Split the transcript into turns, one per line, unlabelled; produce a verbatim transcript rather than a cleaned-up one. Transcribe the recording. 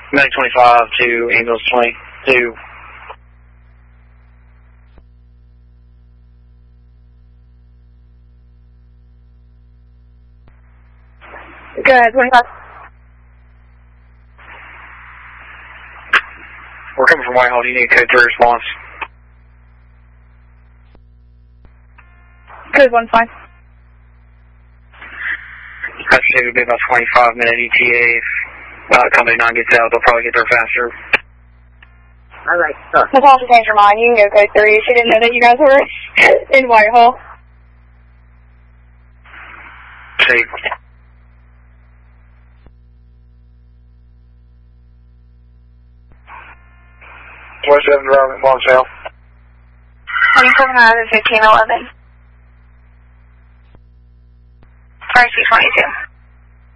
Medic twenty-five to ambulance twenty-two.
Go ahead, twenty-five.
We're coming from Whitehall. Do you need code three response?
Code one five.
I say it would be about twenty-five minute E T A. Uh, company nine gets out, they'll probably get there faster.
All right, sir.
Natasha, change your mind. You can go code three. She didn't know that you guys were in Whitehall.
See. twenty-seven driving at Montel.
twenty-seven out of fifteen eleven. Price twenty-two.